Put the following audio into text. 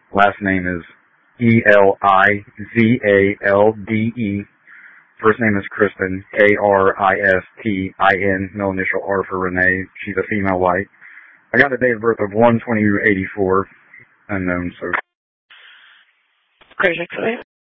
Last name is Elizalde. First name is Kristen, Kristin, no initial R for Renee. She's a female white. I got a date of birth of 1/22/84, unknown, so. Crazy.